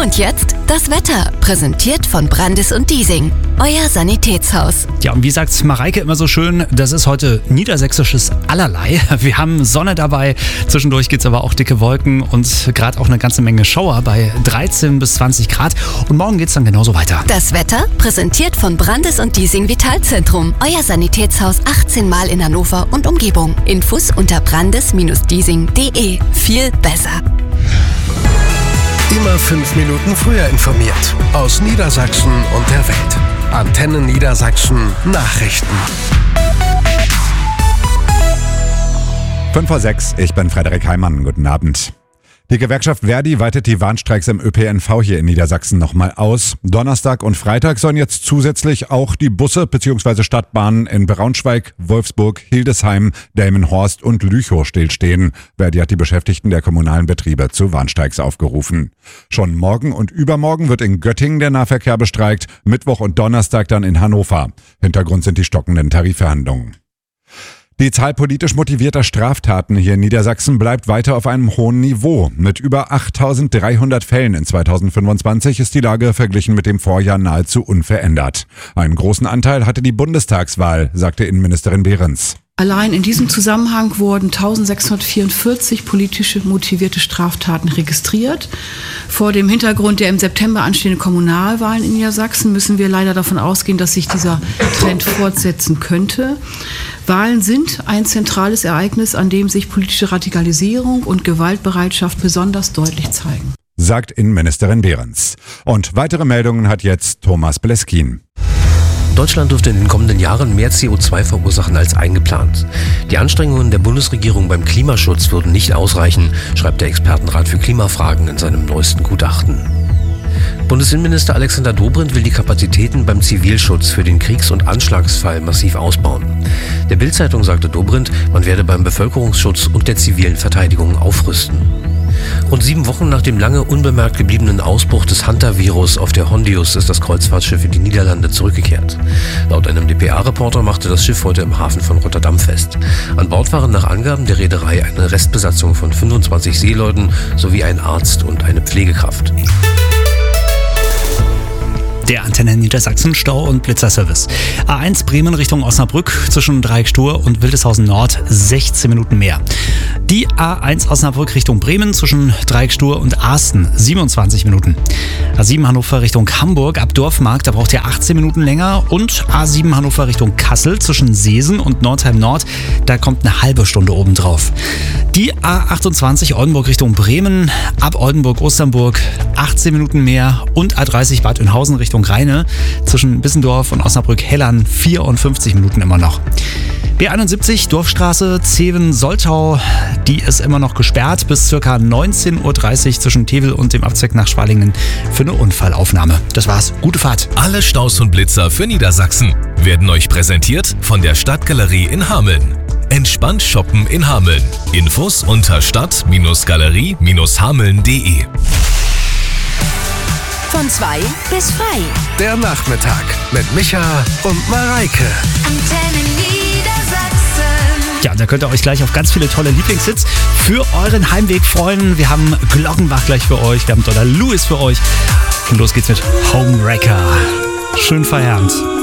Und jetzt das Wetter, präsentiert von Brandis und Diesing, euer Sanitätshaus. Ja, und wie sagt Mareike immer so schön, das ist heute niedersächsisches Allerlei. Wir haben Sonne dabei, zwischendurch gibt es aber auch dicke Wolken und gerade auch eine ganze Menge Schauer bei 13 bis 20 Grad. Und morgen geht es dann genauso weiter. Das Wetter, präsentiert von Brandis und Diesing Vitalzentrum, euer Sanitätshaus 18 Mal in Hannover und Umgebung. Infos unter brandis-diesing.de. Viel besser. Immer 5 Minuten früher informiert. Aus Niedersachsen und der Welt. Antenne Niedersachsen Nachrichten. 5:06, ich bin Frederik Heimann. Guten Abend. Die Gewerkschaft Verdi weitet die Warnstreiks im ÖPNV hier in Niedersachsen nochmal aus. Donnerstag und Freitag sollen jetzt zusätzlich auch die Busse bzw. Stadtbahnen in Braunschweig, Wolfsburg, Hildesheim, Delmenhorst und Lüchow stillstehen. Verdi hat die Beschäftigten der kommunalen Betriebe zu Warnstreiks aufgerufen. Schon morgen und übermorgen wird in Göttingen der Nahverkehr bestreikt, Mittwoch und Donnerstag dann in Hannover. Hintergrund sind die stockenden Tarifverhandlungen. Die Zahl politisch motivierter Straftaten hier in Niedersachsen bleibt weiter auf einem hohen Niveau. Mit über 8.300 Fällen in 2025 ist die Lage verglichen mit dem Vorjahr nahezu unverändert. Einen großen Anteil hatte die Bundestagswahl, sagte Innenministerin Behrens. Allein in diesem Zusammenhang wurden 1644 politisch motivierte Straftaten registriert. Vor dem Hintergrund der im September anstehenden Kommunalwahlen in Niedersachsen müssen wir leider davon ausgehen, dass sich dieser Trend fortsetzen könnte. Wahlen sind ein zentrales Ereignis, an dem sich politische Radikalisierung und Gewaltbereitschaft besonders deutlich zeigen, sagt Innenministerin Behrens. Und weitere Meldungen hat jetzt Thomas Bleskin. Deutschland dürfte in den kommenden Jahren mehr CO2 verursachen als eingeplant. Die Anstrengungen der Bundesregierung beim Klimaschutz würden nicht ausreichen, schreibt der Expertenrat für Klimafragen in seinem neuesten Gutachten. Bundesinnenminister Alexander Dobrindt will die Kapazitäten beim Zivilschutz für den Kriegs- und Anschlagsfall massiv ausbauen. Der Bild-Zeitung sagte Dobrindt, man werde beim Bevölkerungsschutz und der zivilen Verteidigung aufrüsten. Rund 7 Wochen nach dem lange unbemerkt gebliebenen Ausbruch des Hunter-Virus auf der Hondius ist das Kreuzfahrtschiff in die Niederlande zurückgekehrt. Laut einem dpa-Reporter machte das Schiff heute im Hafen von Rotterdam fest. An Bord waren nach Angaben der Reederei eine Restbesatzung von 25 Seeleuten sowie ein Arzt und eine Pflegekraft. Der Antenne Niedersachsen Stau- und Blitzerservice. A1 Bremen Richtung Osnabrück zwischen Dreieckstur und Wildeshausen Nord 16 Minuten mehr. Die A1 Osnabrück Richtung Bremen zwischen Dreieckstur und Arsten 27 Minuten. A7 Hannover Richtung Hamburg ab Dorfmarkt, da braucht ihr 18 Minuten länger. Und A7 Hannover Richtung Kassel zwischen Seesen und Nordheim Nord, da kommt eine halbe Stunde obendrauf. Die A28 Oldenburg Richtung Bremen ab Oldenburg-Osternburg 18 Minuten mehr und A30 Bad Oeynhausen Richtung Rheine zwischen Bissendorf und Osnabrück-Hellern 54 Minuten immer noch. B71 Dorfstraße Zeven-Soltau, die ist immer noch gesperrt bis ca. 19.30 Uhr zwischen Tevel und dem Abzweig nach Schwalingen für eine Unfallaufnahme. Das war's. Gute Fahrt. Alle Staus und Blitzer für Niedersachsen werden euch präsentiert von der Stadtgalerie in Hameln. Entspannt shoppen in Hameln. Infos unter stadt-galerie-hameln.de. Von 2 bis frei. Der Nachmittag mit Micha und Mareike. Antenne Niedersachsen. Ja, da könnt ihr euch gleich auf ganz viele tolle Lieblingshits für euren Heimweg freuen. Wir haben Glockenbach gleich für euch, wir haben Donna Lewis für euch. Und los geht's mit Homewrecker. Schönen Feierabend.